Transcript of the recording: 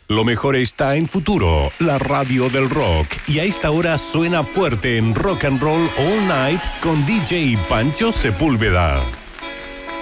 Lo mejor está en Futuro, la radio del rock. Y a esta hora suena fuerte en Rock and Roll All Night con DJ Pancho Sepúlveda.